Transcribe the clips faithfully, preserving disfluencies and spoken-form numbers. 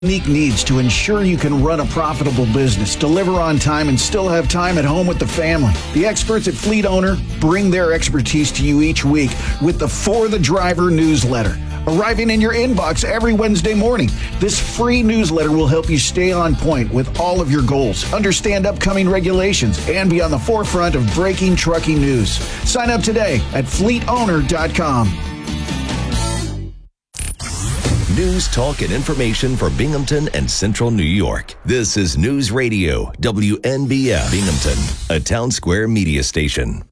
Unique needs to ensure you can run a profitable business, deliver on time, and still have time at home with the family. The experts at Fleet Owner bring their expertise to you each week with the For the Driver newsletter, arriving in your inbox every Wednesday morning. This free newsletter will help you stay on point with all of your goals, understand upcoming regulations, and be on the forefront of breaking trucking news. Sign up today at fleet owner dot com. News, talk, and information for Binghamton and Central New York. This is News Radio, W N B F Binghamton, a Town Square media station.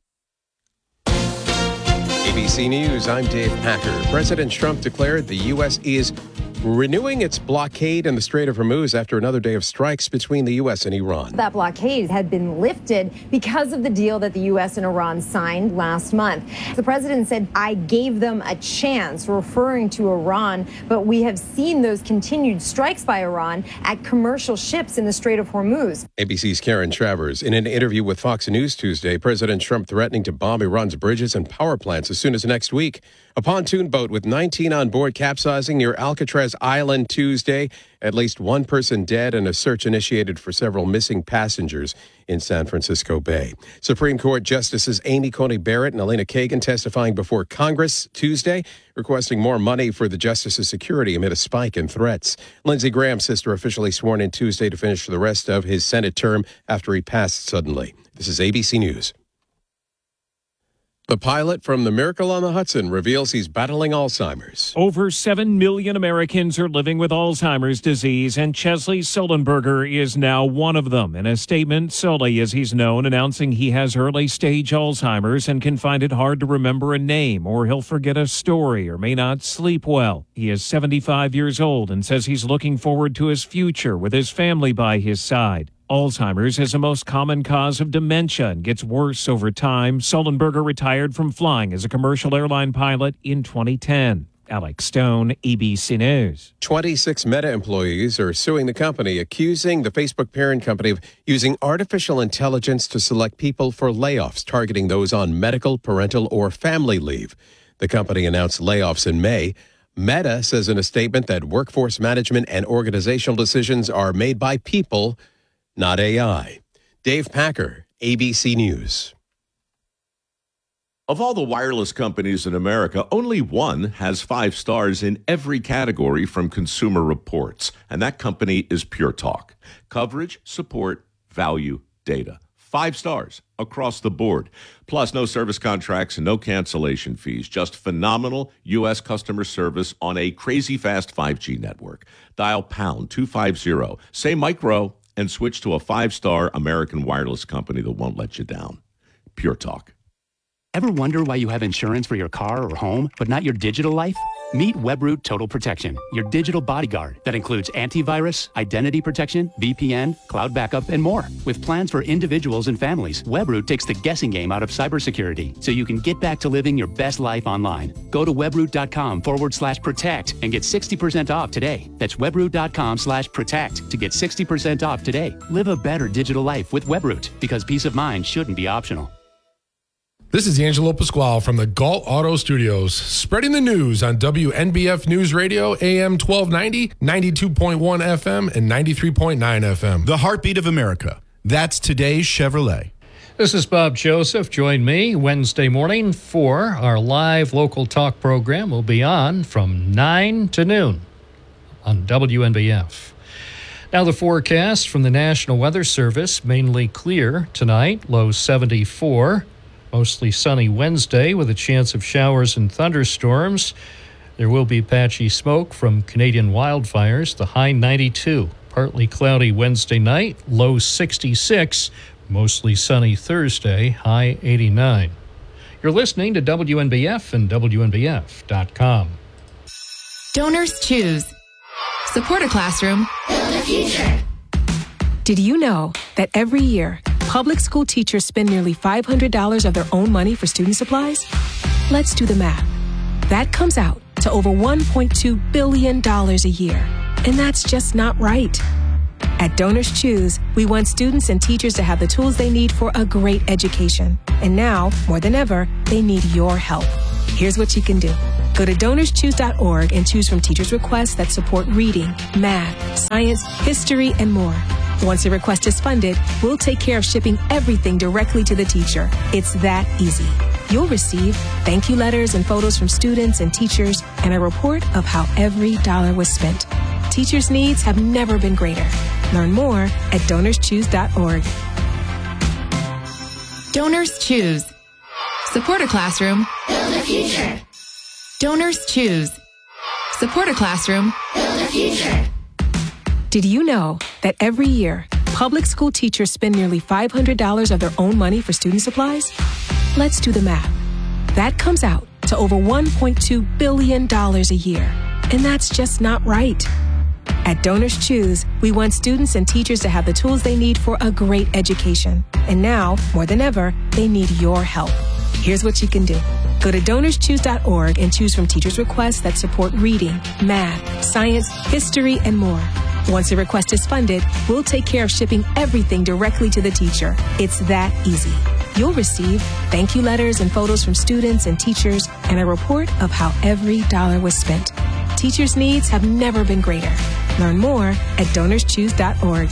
A B C News, I'm Dave Packer. President Trump declared the U S is renewing its blockade in the Strait of Hormuz after another day of strikes between the U S and Iran. That blockade had been lifted because of the deal that the U S and Iran signed last month. The president said, I gave them a chance, referring to Iran, but we have seen those continued strikes by Iran at commercial ships in the Strait of Hormuz. A B C's Karen Travers. In an interview with Fox News Tuesday, President Trump threatening to bomb Iran's bridges and power plants as soon as next week. A pontoon boat with nineteen on board capsizing near Alcatraz Island Tuesday. At least one person dead and a search initiated for several missing passengers in San Francisco Bay. Supreme Court Justices Amy Coney Barrett and Elena Kagan testifying before Congress Tuesday, requesting more money for the justices' security amid a spike in threats. Lindsey Graham's sister officially sworn in Tuesday to finish the rest of his Senate term after he passed suddenly. This is A B C News. The pilot from The Miracle on the Hudson reveals he's battling Alzheimer's. Over seven million Americans are living with Alzheimer's disease, and Chesley Sullenberger is now one of them. In a statement, Sully, as he's known, announcing he has early-stage Alzheimer's and can find it hard to remember a name, or he'll forget a story, or may not sleep well. He is seventy-five years old and says he's looking forward to his future with his family by his side. Alzheimer's is the most common cause of dementia and gets worse over time. Sullenberger retired from flying as a commercial airline pilot in twenty ten. Alex Stone, A B C News. twenty-six Meta employees are suing the company, accusing the Facebook parent company of using artificial intelligence to select people for layoffs, targeting those on medical, parental, or family leave. The company announced layoffs in May. Meta says in a statement that workforce management and organizational decisions are made by people, not A I. Dave Packer, A B C News. Of all the wireless companies in America, only one has five stars in every category from Consumer Reports, and that company is Pure Talk. Coverage, support, value, data. Five stars across the board. Plus, no service contracts and no cancellation fees. Just phenomenal U S customer service on a crazy fast five G network. Dial pound two fifty, say micro, and switch to a five-star American wireless company that won't let you down. Pure Talk. Ever wonder why you have insurance for your car or home, but not your digital life? Meet Webroot Total Protection, your digital bodyguard that includes antivirus, identity protection, V P N, cloud backup, and more. With plans for individuals and families, Webroot takes the guessing game out of cybersecurity so you can get back to living your best life online. Go to webroot.com forward slash protect and get sixty percent off today. That's webroot.com slash protect to get sixty percent off today. Live a better digital life with Webroot, because peace of mind shouldn't be optional. This is Angelo Pasquale from the Galt Auto Studios, spreading the news on W N B F News Radio, A M twelve ninety, ninety-two point one F M, and ninety-three point nine F M. The heartbeat of America. That's today's Chevrolet. This is Bob Joseph. Join me Wednesday morning for our live local talk program. We'll be on from nine to noon on W N B F. Now the forecast from the National Weather Service, mainly clear tonight, low seventy-four. Mostly sunny Wednesday with a chance of showers and thunderstorms. There will be patchy smoke from Canadian wildfires, the high ninety-two. Partly cloudy Wednesday night, low sixty-six. Mostly sunny Thursday, high eighty-nine. You're listening to W N B F and W N B F dot com. Donors choose. Support a classroom. Build a future. Did you know that every year, public school teachers spend nearly five hundred dollars of their own money for student supplies? Let's do the math. That comes out to over one point two billion dollars a year. And that's just not right. At Donors Choose, we want students and teachers to have the tools they need for a great education. And now, more than ever, they need your help. Here's what you can do. Go to donors choose dot org and choose from teachers' requests that support reading, math, science, history, and more. Once a request is funded, we'll take care of shipping everything directly to the teacher. It's that easy. You'll receive thank you letters and photos from students and teachers and a report of how every dollar was spent. Teachers' needs have never been greater. Learn more at donors choose dot org. Donors Choose. Support a classroom. Build a future. Donors Choose. Support a classroom. Build a future. Did you know that every year, public school teachers spend nearly five hundred dollars of their own money for student supplies? Let's do the math. That comes out to over one point two billion dollars a year. And that's just not right. At Donors Choose, we want students and teachers to have the tools they need for a great education. And now, more than ever, they need your help. Here's what you can do. Go to donors choose dot org and choose from teachers' requests that support reading, math, science, history, and more. Once a request is funded, we'll take care of shipping everything directly to the teacher. It's that easy. You'll receive thank you letters and photos from students and teachers and a report of how every dollar was spent. Teachers' needs have never been greater. Learn more at donors choose dot org.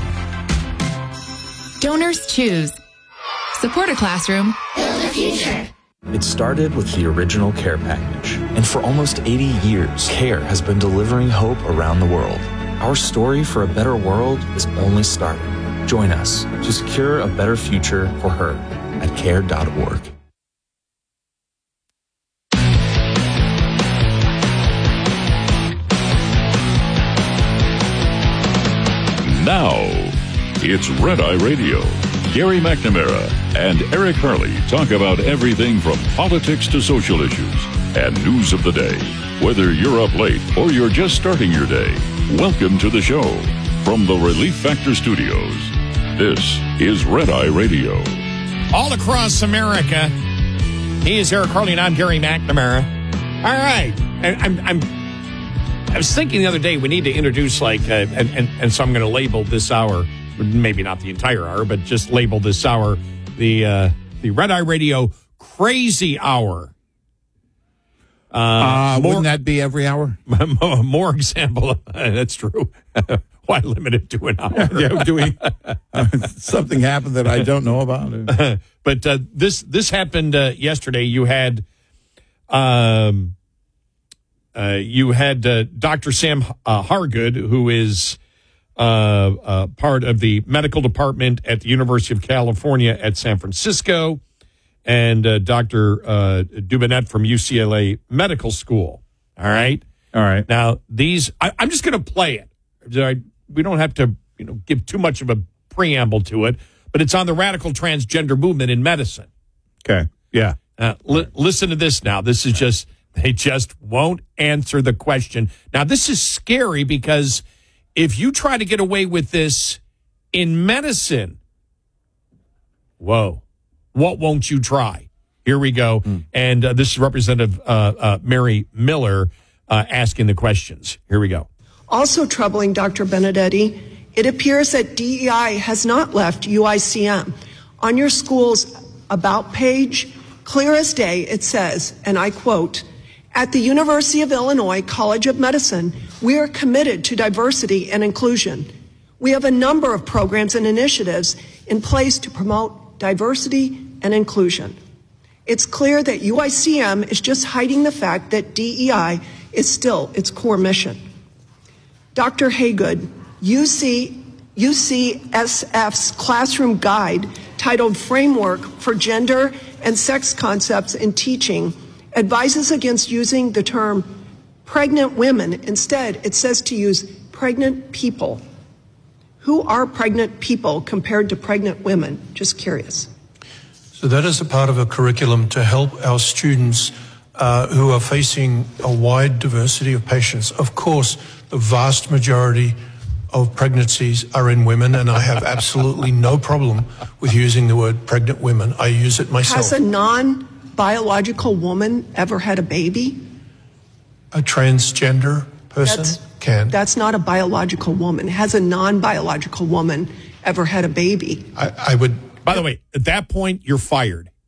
Donors Choose. Support a classroom. Build a future. It started with the original care package. And for almost eighty years, CARE has been delivering hope around the world. Our story for a better world is only starting. Join us to secure a better future for her at care dot org. Now, it's Red Eye Radio. Gary McNamara and Eric Harley talk about everything from politics to social issues and news of the day. Whether you're up late or you're just starting your day, welcome to the show. From the Relief Factor Studios, this is Red Eye Radio. All across America, he is Eric Harley and I'm Gary McNamara. All right. I, I'm, I'm, I was thinking the other day we need to introduce like, uh, and, and, and so I'm going to label this hour, maybe not the entire hour, but just label this hour the uh, the Red Eye Radio Crazy Hour. Uh, uh, more, wouldn't that be every hour? more, more example. Of, uh, that's true. Why limit it to an hour? Yeah, do we, uh, something happened that I don't know about. but uh, this this happened uh, yesterday. You had um, uh, you had uh, Doctor Sam uh, Hargood, who is uh, uh, part of the medical department at the University of California at San Francisco, and uh, Doctor Uh, Dubinet from U C L A Medical School. All right? All right. Now, these, I, I'm just going to play it. I, we don't have to, you know, give too much of a preamble to it, but it's on the radical transgender movement in medicine. Okay. Yeah. Uh, li- listen to this now. This is just, they just won't answer the question. Now, this is scary because if you try to get away with this in medicine, whoa, what won't you try? Here we go. Mm. And uh, this is Representative uh, uh, Mary Miller uh, asking the questions. Here we go. Also troubling, Doctor Benedetti, it appears that D E I has not left U I C M. On your school's About page, clear as day, it says, and I quote, "At the University of Illinois College of Medicine, we are committed to diversity and inclusion. We have a number of programs and initiatives in place to promote diversity and inclusion." It's clear that U I C M is just hiding the fact that D E I is still its core mission. Doctor Haygood, U C, U C S F's classroom guide titled Framework for Gender and Sex Concepts in Teaching advises against using the term pregnant women. Instead, it says to use pregnant people. Who are pregnant people compared to pregnant women? Just curious. So that is a part of a curriculum to help our students uh, who are facing a wide diversity of patients. Of course, the vast majority of pregnancies are in women, and I have absolutely no problem with using the word pregnant women. I use it myself. Has a non-biological woman ever had a baby? A transgender person that's, can. That's not a biological woman. Has a non-biological woman ever had a baby? I, I would... By the way, at that point, you're fired. Yeah.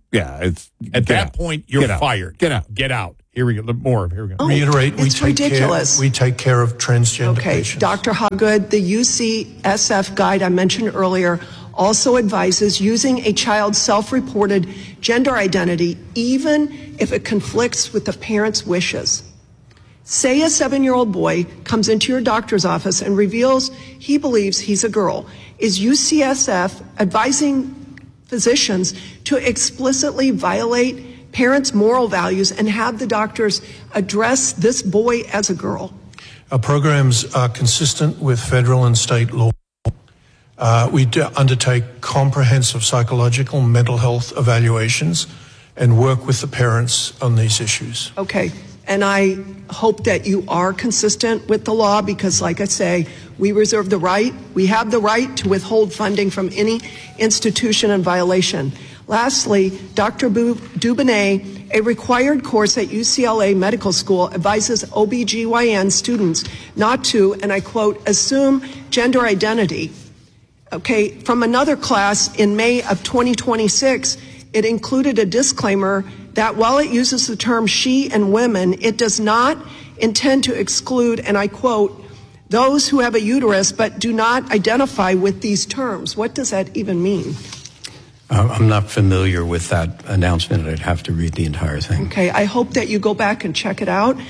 Yeah, it's At that out. point, you're Get out. fired. Get out. Get out. Here we go. More. Here we go. Oh, Reiterate, we it's take ridiculous. care. We take care of transgender Okay, patients. Doctor Hoggood, the U C S F guide I mentioned earlier also advises using a child's self-reported gender identity even if it conflicts with the parent's wishes. Say a seven-year-old boy comes into your doctor's office and reveals he believes he's a girl. Is U C S F advising physicians to explicitly violate parents' moral values and have the doctors address this boy as a girl? Our programs are consistent with federal and state law. Uh, we do undertake comprehensive psychological and mental health evaluations and work with the parents on these issues. Okay, and I hope that you are consistent with the law because, like I say, we reserve the right, we have the right to withhold funding from any institution in violation. Lastly, Doctor Dubonnet, a required course at U C L A Medical School, advises O B G Y N students not to, and I quote, assume gender identity. Okay, from another class in May of twenty twenty-six, it included a disclaimer that while it uses the term she and women, it does not intend to exclude, and I quote, those who have a uterus but do not identify with these terms. What does that even mean? Uh, I'm not familiar with that announcement. I'd have to read the entire thing. Okay, I hope that you go back and check it out.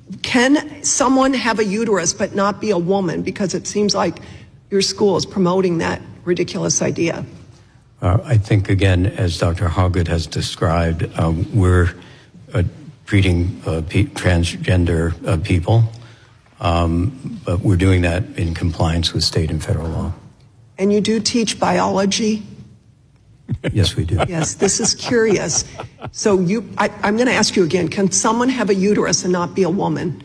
Can someone have a uterus but not be a woman? Because it seems like your school is promoting that ridiculous idea. Uh, I think, again, as Doctor Hoggood has described, uh, we're uh, treating uh, pe- transgender uh, people, um, but we're doing that in compliance with state and federal law. And you do teach biology? Yes, we do. Yes, this is curious. So you, I, I'm going to ask you again, can someone have a uterus and not be a woman?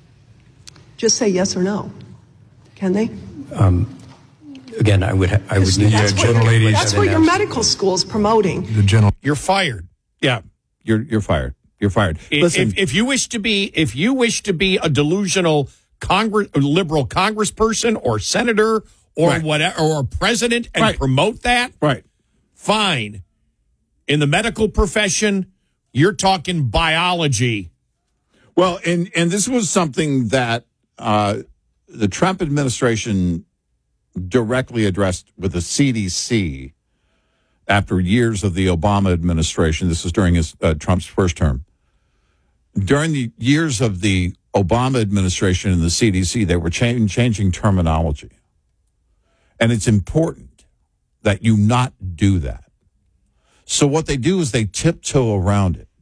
Just say yes or no. Can they? Um, again, I would ha- I would need that's to what, generally. that's what your medical school is promoting. The general. You're fired. Yeah, you're you're fired. You're fired. If, Listen, if, if you wish to be, if you wish to be a delusional Congress, liberal congressperson or senator or Right. whatever, or a president and Right. promote that, right. fine. In the medical profession, you're talking biology. Well, and and this was something that uh, the Trump administration directly addressed with the C D C after years of the Obama administration. This was during his uh, Trump's first term. During the years of the Obama administration and the C D C, they were changing changing terminology, and it's important that you not do that. So what they do is they tiptoe around it.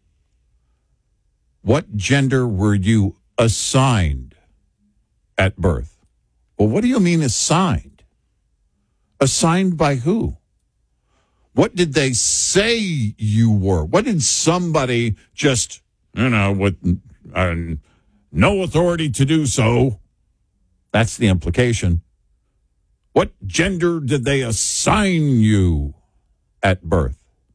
What gender were you assigned at birth? Well, what do you mean assigned? Assigned by who? What did they say you were? What did somebody just, you know, with uh, no authority to do so? That's the implication. What gender did they assign you at birth?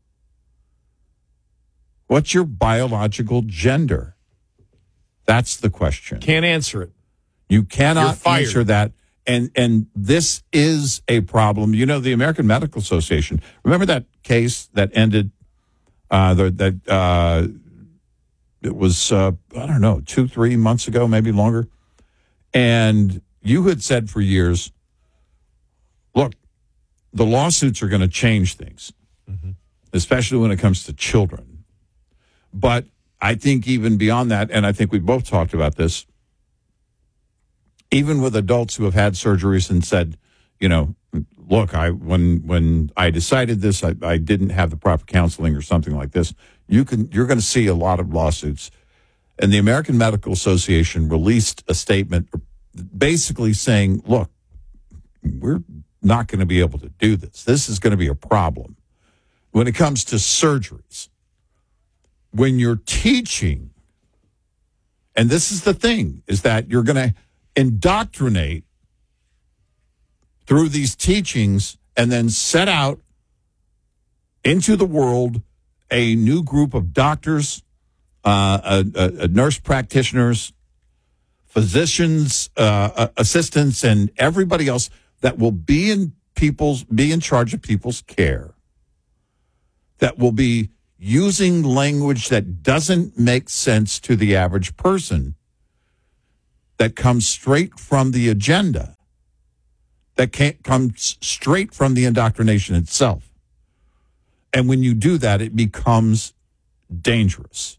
What's your biological gender? That's the question. Can't answer it. You You're cannot fired. answer that. And and this is a problem. You know, the American Medical Association, remember that case that ended, uh, the, that uh, it was, uh, I don't know, two, three months ago, maybe longer. And you had said for years, look, the lawsuits are going to change things, mm-hmm. especially when it comes to children. But I think even beyond that, and I think we both talked about this, even with adults who have had surgeries and said, you know, look, I when when I decided this, I, I didn't have the proper counseling or something like this. You can you're going to see a lot of lawsuits. And the American Medical Association released a statement basically saying, look, we're not going to be able to do this. This is going to be a problem when it comes to surgeries. When you're teaching, and this is the thing, is that you're going to indoctrinate through these teachings and then set out into the world a new group of doctors, uh, uh, uh, nurse practitioners, physicians, uh, assistants, and everybody else that will be in people's be in charge of people's care. that will be using language that doesn't make sense to the average person, that comes straight from the agenda, that can't come straight from the indoctrination itself. And when you do that, it becomes dangerous.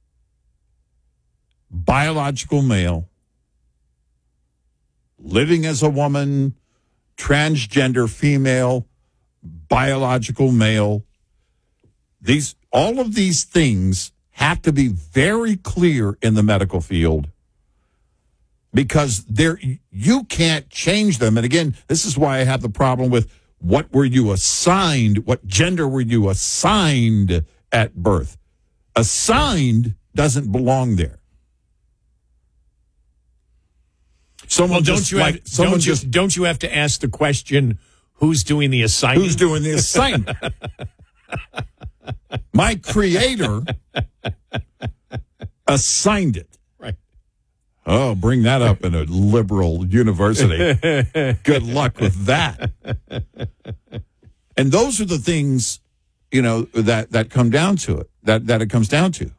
Biological male, living as a woman, transgender female, biological male. These, all of these things have to be very clear in the medical field, because there, you can't change them. And again, this is why I have the problem with what were you assigned? What gender were you assigned at birth? Assigned doesn't belong there. Someone well, don't just you like have, someone don't you, just don't you have to ask the question, who's doing the assignment? Who's doing the assignment? My creator assigned it. Right. Oh, bring that up in a liberal university. Good luck with that. And those are the things, you know, that, that come down to it, that, that it comes down to.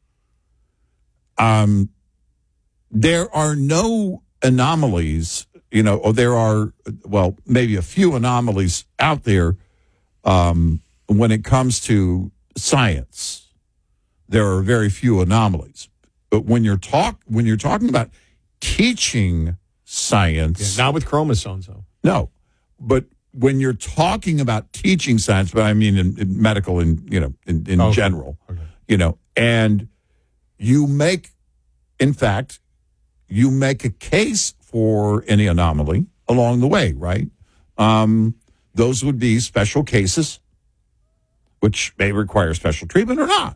Um, there are no anomalies, you know, or there are, well, maybe a few anomalies out there um, when it comes to science. There are very few anomalies. But when you're talk when you're talking about teaching science, yeah, not with chromosomes, though. No, but when you're talking about teaching science, but I mean in, in medical, in you know, in, in okay. general, Okay. you know, and you make, in fact, you make a case for any anomaly along the way, right? Um, those would be special cases, which may require special treatment or not.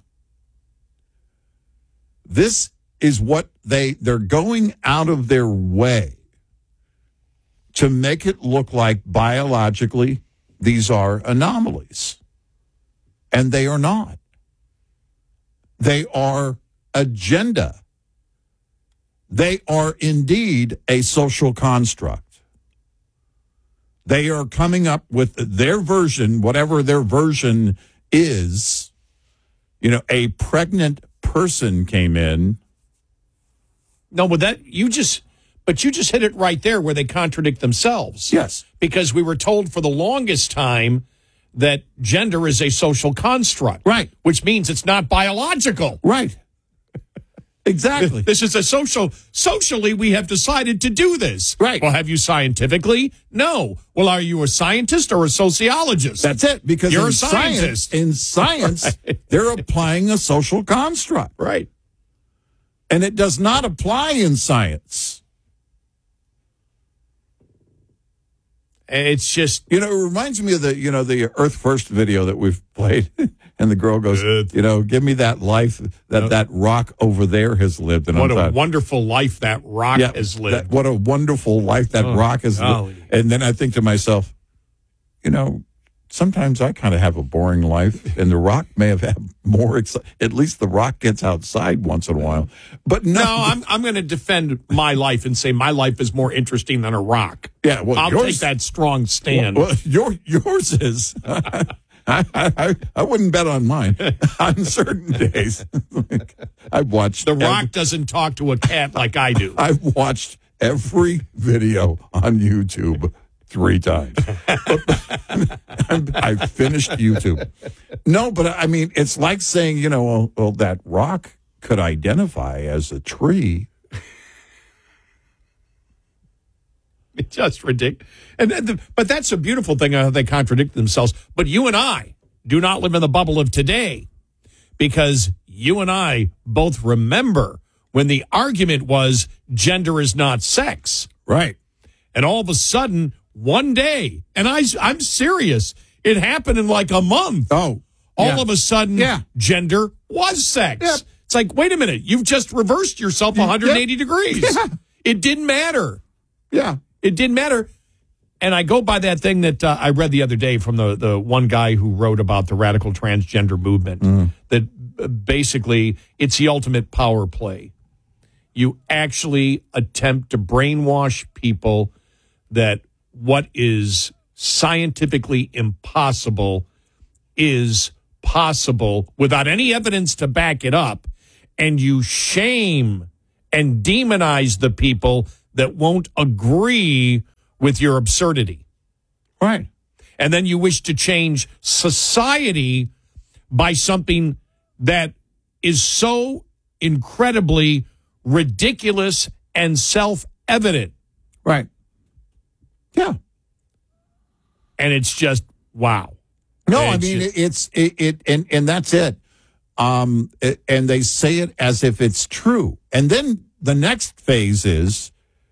This is what they, they're going out of their way to make it look like biologically these are anomalies. And they are not. They are agenda. They are indeed a social construct. They are coming up with their version, whatever their version is. You know, a pregnant person came in. No, but that you just, but you just hit it right there where they contradict themselves. Yes. Because we were told for the longest time that gender is a social construct. Right. Which means it's not biological. Right. Exactly. This is a social, socially, we have decided to do this. Right. Well, have you scientifically? No. Well, are you a scientist or a sociologist? That's it. Because you're in a scientist. Science, in science, right. They're applying a social construct. Right. And it does not apply in science. It's just, you know, it reminds me of the, you know, the Earth First video that we've played. And the girl goes, you know, give me that life that that rock over there has lived. And what I'm a thought, wonderful life that rock yeah, has lived. That, what a wonderful life that oh, rock has golly. lived. And then I think to myself, you know, sometimes I kind of have a boring life, and the rock may have had more. Ex- At least the rock gets outside once in a while. But no, no I'm I'm going to defend my life and say my life is more interesting than a rock. Yeah, well, I'll yours, take that strong stand. Well, well your yours is. I, I I wouldn't bet on mine on certain days. I've watched. The Rock every, doesn't talk to a cat like I do. I've watched every video on YouTube three times. I finished YouTube. No, but I mean, it's like saying, you know, well, well, that rock could identify as a tree. It's just ridiculous. And the, but that's a beautiful thing how they contradict themselves. But you and I do not live in the bubble of today, because you and I both remember when the argument was gender is not sex. Right. And all of a sudden, one day, and I, I'm serious, it happened in like a month. Oh. All yeah. of a sudden, yeah. gender was sex. Yeah. It's like, wait a minute, you've just reversed yourself one hundred eighty yeah. degrees. Yeah. It didn't matter. Yeah. It didn't matter. And I go by that thing that uh, I read the other day from the, the one guy who wrote about the radical transgender movement, mm. that basically it's the ultimate power play. You actually attempt to brainwash people that what is scientifically impossible is possible without any evidence to back it up, and you shame and demonize the people that won't agree with your absurdity. Right. And then you wish to change society by something that is so incredibly ridiculous and self-evident. Right. Yeah. And it's just, wow. No, it's I mean, just, it's, it, it, and, and that's it. Um, it, and they say it as if it's true. And then the next phase is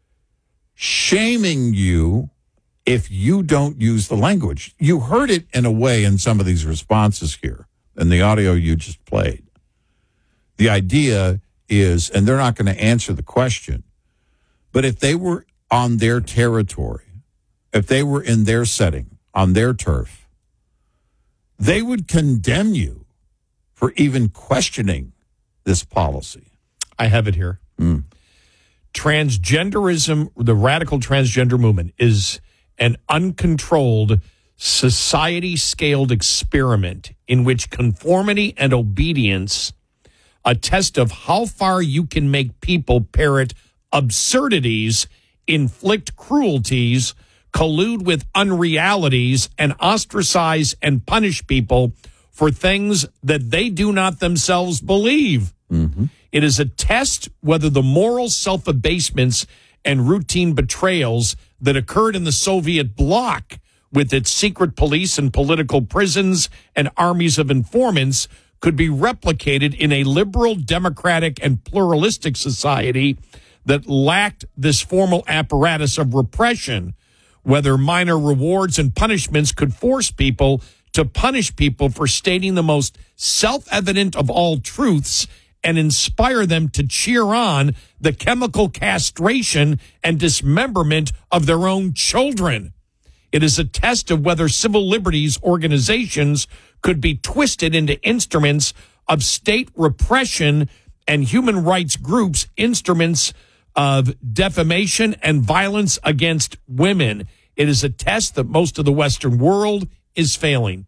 shaming you if you don't use the language. You heard it in a way in some of these responses here in the audio you just played. The idea is, and they're not going to answer the question, but if they were on their territory, if they were in their setting, on their turf, they would condemn you for even questioning this policy. I have it here. Mm. Transgenderism, the radical transgender movement, is an uncontrolled, society-scaled experiment in which conformity and obedience, a test of how far you can make people parrot absurdities, inflict cruelties, collude with unrealities, and ostracize and punish people for things that they do not themselves believe. Mm-hmm. It is a test whether the moral self-abasements and routine betrayals that occurred in the Soviet bloc with its secret police and political prisons and armies of informants could be replicated in a liberal, democratic, and pluralistic society that lacked this formal apparatus of repression, whether minor rewards and punishments could force people to punish people for stating the most self-evident of all truths and inspire them to cheer on the chemical castration and dismemberment of their own children. It is a test of whether civil liberties organizations could be twisted into instruments of state repression and human rights groups, instruments of defamation and violence against women. It is a test that most of the Western world is failing.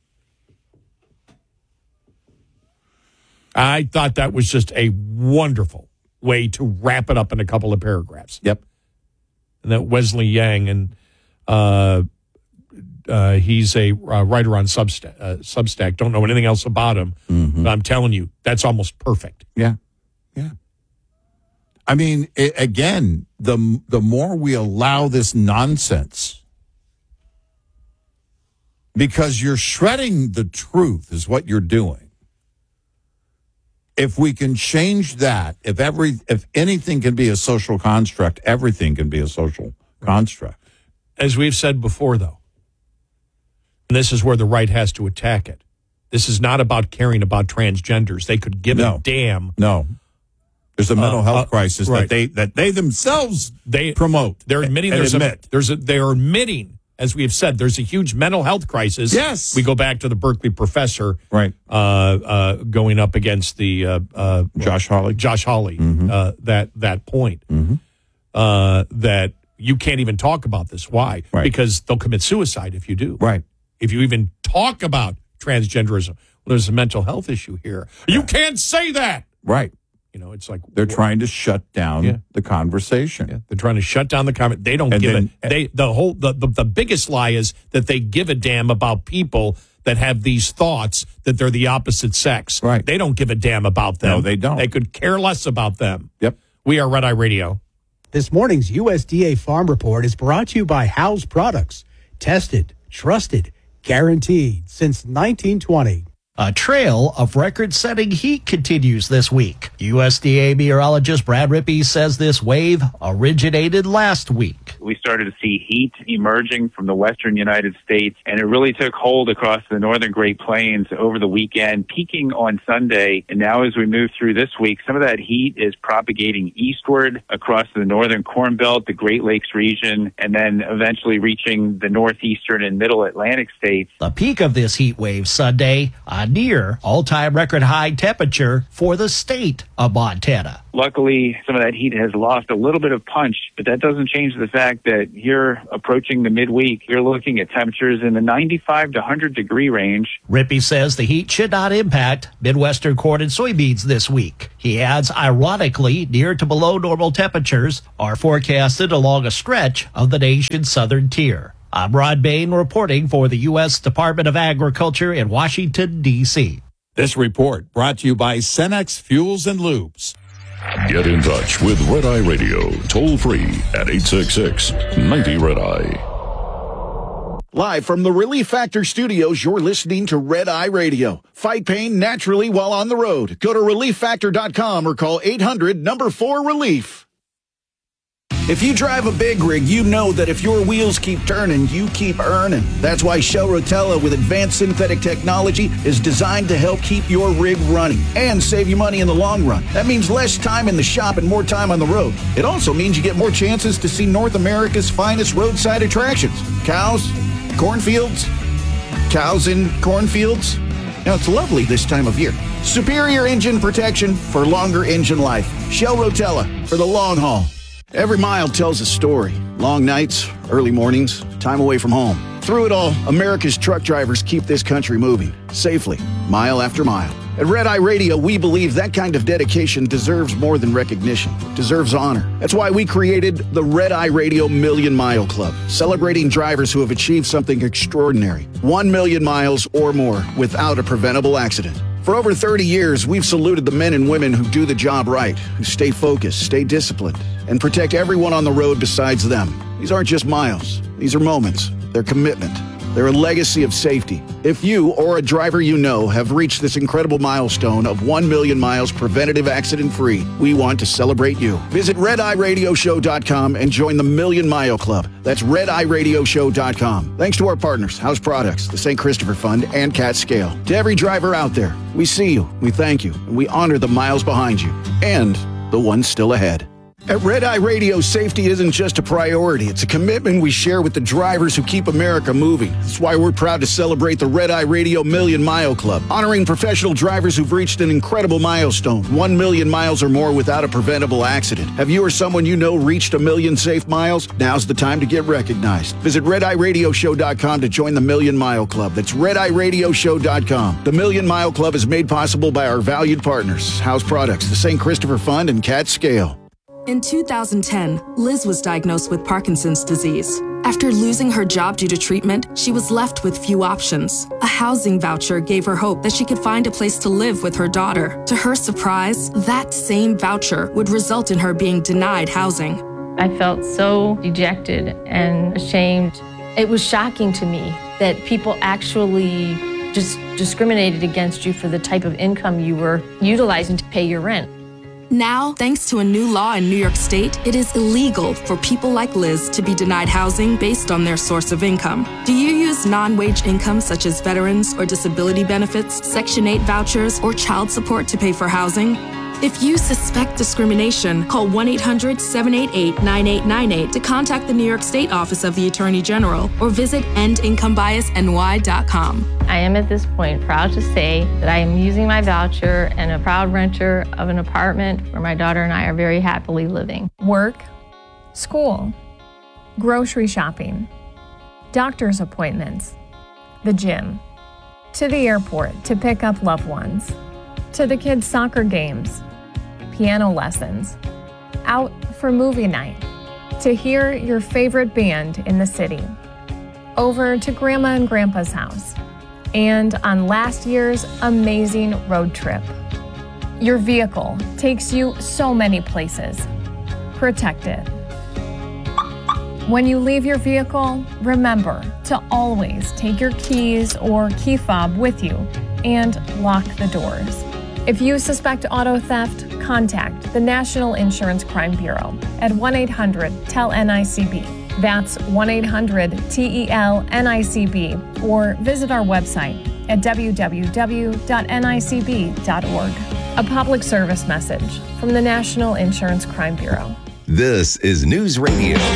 I thought that was just a wonderful way to wrap it up in a couple of paragraphs. Yep. And that Wesley Yang, and uh, uh, he's a uh, writer on Substack, uh, Substack. Don't know anything else about him. Mm-hmm. But I'm telling you, that's almost perfect. Yeah. Yeah. I mean, it, again, the the more we allow this nonsense, because you're shredding the truth is what you're doing. If we can change that, if every if anything can be a social construct, everything can be a social construct. As we've said before, though, and this is where the right has to attack it. This is not about caring about transgenders. They could give no. a damn. No. There's a mental uh, health uh, crisis right. that they that they themselves they promote. They're admitting and there's admit. a there's a they're admitting, as we have said, there's a huge mental health crisis. Yes. We go back to the Berkeley professor, right, uh, uh, going up against the uh, uh, Josh Hawley. Josh Hawley. Mm-hmm. Uh, that that point mm-hmm. uh, that you can't even talk about this. Why? Right. Because they'll commit suicide if you do. Right. If you even talk about transgenderism, well, there's a mental health issue here. You can't say that. Right. You know, it's like they're trying to shut down yeah. the conversation. Yeah. They're trying to shut down the comment. They don't and give then, a they the whole the, the the biggest lie is that they give a damn about people that have these thoughts that they're the opposite sex. Right. They don't give a damn about them. No, they don't. They could care less about them. Yep. We are Red Eye Radio. This morning's U S D A Farm Report is brought to you by House Products. Tested, trusted, guaranteed since nineteen twenty. A trail of record-setting heat continues this week. U S D A meteorologist Brad Rippey says this wave originated last week. We started to see heat emerging from the western United States, and it really took hold across the northern Great Plains over the weekend, peaking on Sunday. And now as we move through this week, some of that heat is propagating eastward across the northern Corn Belt, the Great Lakes region, and then eventually reaching the northeastern and middle Atlantic states. The peak of this heat wave Sunday on a near all-time record high temperature for the state of Montana. Luckily, some of that heat has lost a little bit of punch, but that doesn't change the fact that here approaching the midweek, you're looking at temperatures in the ninety-five to one hundred degree range. Rippey says the heat should not impact Midwestern corn and soybeans this week. He adds, ironically, near to below normal temperatures are forecasted along a stretch of the nation's southern tier. I'm Rod Bain reporting for the U S Department of Agriculture in Washington, D C This report brought to you by Cenex Fuels and Lubes. Get in touch with Red Eye Radio, toll free at eight six six, ninety, red eye. Live from the Relief Factor studios, you're listening to Red Eye Radio. Fight pain naturally while on the road. Go to relief factor dot com or call eight hundred, number four, relief. If you drive a big rig, you know that if your wheels keep turning, you keep earning. That's why Shell Rotella with advanced synthetic technology is designed to help keep your rig running and save you money in the long run. That means less time in the shop and more time on the road. It also means you get more chances to see North America's finest roadside attractions. Cows, cornfields, cows in cornfields. Now, it's lovely this time of year. Superior engine protection for longer engine life. Shell Rotella for the long haul. Every mile tells a story. Long nights, early mornings, time away from home. Through it all, America's truck drivers keep this country moving, safely, mile after mile. At Red Eye Radio, we believe that kind of dedication deserves more than recognition, deserves honor. That's why we created the Red Eye Radio Million Mile Club, celebrating drivers who have achieved something extraordinary. One million miles or more without a preventable accident. For over thirty years, we've saluted the men and women who do the job right, who stay focused, stay disciplined, and protect everyone on the road besides them. These aren't just miles. These are moments. They're commitment. They're a legacy of safety. If you or a driver you know have reached this incredible milestone of one million miles preventative accident-free, we want to celebrate you. Visit red eye radio show dot com and join the Million Mile Club. That's red eye radio show dot com. Thanks to our partners, House Products, the Saint Christopher Fund, and Cat Scale. To every driver out there, we see you, we thank you, and we honor the miles behind you and the ones still ahead. At Red Eye Radio, safety isn't just a priority. It's a commitment we share with the drivers who keep America moving. That's why we're proud to celebrate the Red Eye Radio Million Mile Club, honoring professional drivers who've reached an incredible milestone, one million miles or more without a preventable accident. Have you or someone you know reached a million safe miles? Now's the time to get recognized. Visit red eye radio show dot com to join the Million Mile Club. That's red eye radio show dot com. The Million Mile Club is made possible by our valued partners, House Products, the Saint Christopher Fund, and Cat Scale. In two thousand ten, Liz was diagnosed with Parkinson's disease. After losing her job due to treatment, she was left with few options. A housing voucher gave her hope that she could find a place to live with her daughter. To her surprise, that same voucher would result in her being denied housing. I felt so dejected and ashamed. It was shocking to me that people actually just discriminated against you for the type of income you were utilizing to pay your rent. Now, thanks to a new law in New York State, it is illegal for people like Liz to be denied housing based on their source of income. Do you use non-wage income such as veterans or disability benefits, Section eight vouchers, or child support to pay for housing? If you suspect discrimination, call one eight hundred, seven eight eight, nine eight nine eight to contact the New York State Office of the Attorney General or visit end income bias N Y dot com. I am at this point proud to say that I am using my voucher and a proud renter of an apartment where my daughter and I are very happily living. Work, school, grocery shopping, doctor's appointments, the gym, to the airport to pick up loved ones, to the kids' soccer games, piano lessons, out for movie night, to hear your favorite band in the city, over to Grandma and Grandpa's house, and on last year's amazing road trip. Your vehicle takes you so many places. Protect it. When you leave your vehicle, remember to always take your keys or key fob with you and lock the doors. If you suspect auto theft, contact the National Insurance Crime Bureau at one eight hundred, T E L N I C B. That's one eight hundred, T E L N I C B, or visit our website at w w w dot n i c b dot org. A public service message from the National Insurance Crime Bureau. This is News Radio